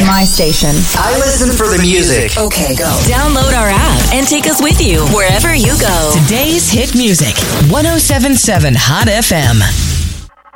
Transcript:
My station. I listen for the music. Okay, go. Download our app and take us with you wherever you go. Today's hit music. 107.7 Hot FM.